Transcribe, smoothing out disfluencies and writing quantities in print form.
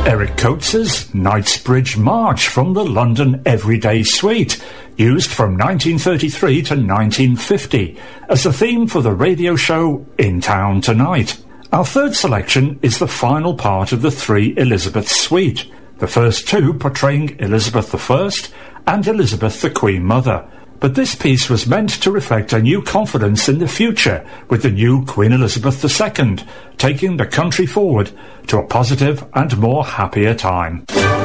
Eric Coates's Knightsbridge March from the London Everyday Suite, used from 1933 to 1950 as the theme for the radio show In Town Tonight. Our third selection is the final part of the three Elizabeth suite, the first two portraying Elizabeth I and Elizabeth the Queen Mother. But this piece was meant to reflect a new confidence in the future with the new Queen Elizabeth II, taking the country forward to a positive and more happier time.